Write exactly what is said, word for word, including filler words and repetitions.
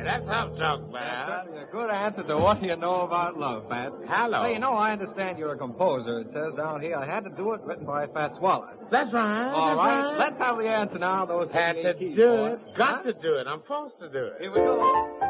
That's tough talk, That's Bob. a good answer to what you know about love, Pat. Hello. Hey, you know, I understand you're a composer. It says down here I had to do it, written by Fats Waller. That's right. All that's right, right. let's have the answer now. Those Had to keys, do boy. it. Got Huh? to do it. I'm forced to do it. Here we go.